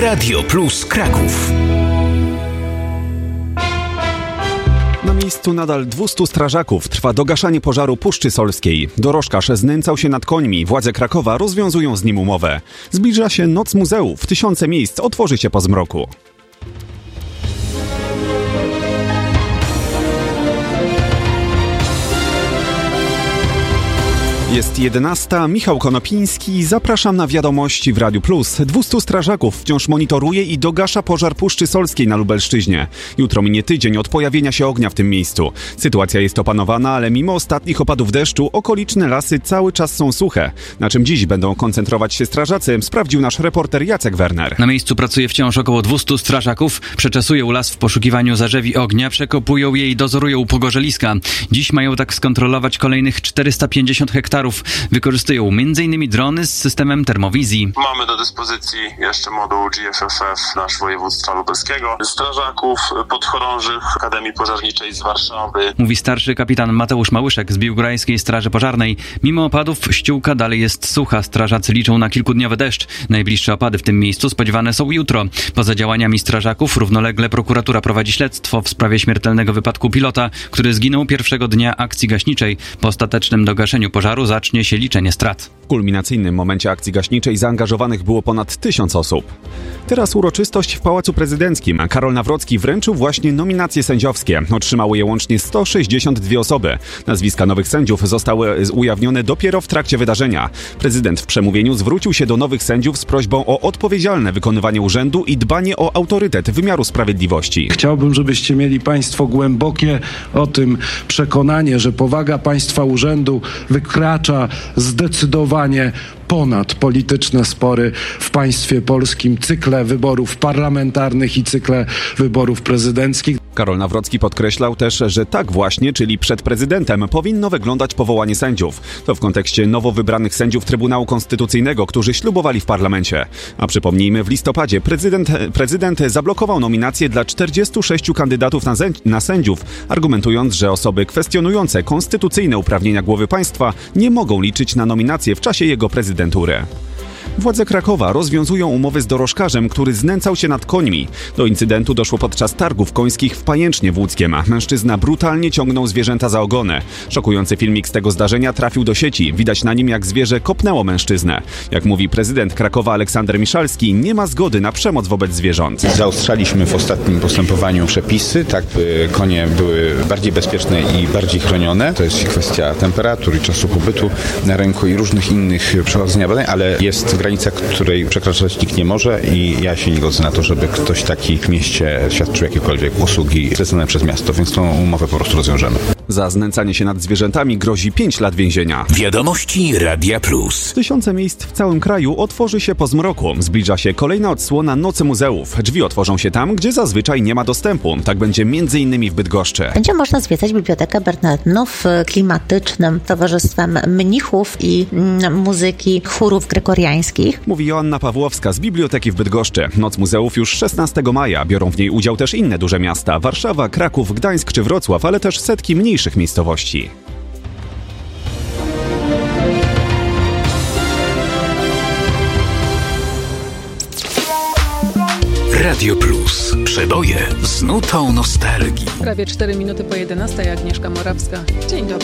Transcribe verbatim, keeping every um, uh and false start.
Radio Plus Kraków. Na miejscu nadal dwustu strażaków. Trwa dogaszanie pożaru Puszczy Solskiej. Dorożkarz znęcał się nad końmi. Władze Krakowa rozwiązują z nim umowę. Zbliża się Noc Muzeów. Tysiące miejsc otworzy się po zmroku. Jest jedenasta. Michał Konopiński. Zapraszam na wiadomości w Radiu Plus. Dwustu strażaków wciąż monitoruje i dogasza pożar Puszczy Solskiej na Lubelszczyźnie. Jutro minie tydzień od pojawienia się ognia w tym miejscu. Sytuacja jest opanowana, ale mimo ostatnich opadów deszczu okoliczne lasy cały czas są suche. Na czym dziś będą koncentrować się strażacy, sprawdził nasz reporter Jacek Werner. Na miejscu pracuje wciąż około dwustu strażaków. Przeczesują las w poszukiwaniu zarzewi ognia, przekopują je i dozorują pogorzeliska. Dziś mają tak skontrolować kolejnych czterysta pięćdziesiąt hektarów. Wykorzystują m in drony z systemem termowizji. Mamy do dyspozycji jeszcze moduł G F F F nasz województwa lubelskiego, strażaków podchorążych Akademii Pożarniczej z Warszawy. Mówi starszy kapitan Mateusz Małyszek z Biłgorajskiej Straży Pożarnej. Mimo opadów ściółka dalej jest sucha. Strażacy liczą na kilkudniowy deszcz. Najbliższe opady w tym miejscu spodziewane są jutro. Poza działaniami strażaków równolegle prokuratura prowadzi śledztwo w sprawie śmiertelnego wypadku pilota, który zginął pierwszego dnia akcji gaśniczej. Po ostatecznym dogaszeniu pożaru zacznie się liczenie strat. W kulminacyjnym momencie akcji gaśniczej zaangażowanych było ponad tysiąc osób. Teraz uroczystość w Pałacu Prezydenckim. Karol Nawrocki wręczył właśnie nominacje sędziowskie. Otrzymały je łącznie sto sześćdziesiąt dwie osoby. Nazwiska nowych sędziów zostały ujawnione dopiero w trakcie wydarzenia. Prezydent w przemówieniu zwrócił się do nowych sędziów z prośbą o odpowiedzialne wykonywanie urzędu i dbanie o autorytet wymiaru sprawiedliwości. Chciałbym, żebyście mieli państwo głębokie o tym przekonanie, że powaga państwa urzędu wykracza zdecydowanie ponad polityczne spory w państwie polskim, cykle wyborów parlamentarnych i cykle wyborów prezydenckich. Karol Nawrocki podkreślał też, że tak właśnie, czyli przed prezydentem, powinno wyglądać powołanie sędziów. To w kontekście nowo wybranych sędziów Trybunału Konstytucyjnego, którzy ślubowali w parlamencie. A przypomnijmy, w listopadzie prezydent, prezydent zablokował nominacje dla czterdziestu sześciu kandydatów na, zę- na sędziów, argumentując, że osoby kwestionujące konstytucyjne uprawnienia głowy państwa nie mogą liczyć na nominacje w czasie jego prezydentury. Władze Krakowa rozwiązują umowy z dorożkarzem, który znęcał się nad końmi. Do incydentu doszło podczas targów końskich w Pajęcznie w Łódzkiem. Mężczyzna brutalnie ciągnął zwierzęta za ogony. Szokujący filmik z tego zdarzenia trafił do sieci. Widać na nim, jak zwierzę kopnęło mężczyznę. Jak mówi prezydent Krakowa Aleksander Miszalski, nie ma zgody na przemoc wobec zwierząt. Zaostrzaliśmy w ostatnim postępowaniu przepisy, tak by konie były bardziej bezpieczne i bardziej chronione. To jest kwestia temperatury i czasu pobytu na rynku i różnych innych przeprowadzenia badań, ale jest granica, której przekraczać nikt nie może i ja się nie godzę na to, żeby ktoś taki w mieście świadczył jakiekolwiek usługi zlecone przez miasto, więc tą umowę po prostu rozwiążemy. Za znęcanie się nad zwierzętami grozi pięć lat więzienia. Wiadomości Radia Plus. Tysiące miejsc w całym kraju otworzy się po zmroku. Zbliża się kolejna odsłona Nocy Muzeów. Drzwi otworzą się tam, gdzie zazwyczaj nie ma dostępu. Tak będzie między innymi w Bydgoszczy. Będzie można zwiedzać Bibliotekę Bernardynów klimatycznym towarzystwem mnichów i mm, muzyki chórów gregoriańskich. Mówi Joanna Pawłowska z Biblioteki w Bydgoszczy. Noc Muzeów już szesnastego maja. Biorą w niej udział też inne duże miasta. Warszawa, Kraków, Gdańsk czy Wrocław, ale też setki mniejszych miejscowości. Radio Plus. Przeboje z nutą nostalgii. Prawie cztery minuty po jedenastej. Agnieszka Morawska. Dzień dobry.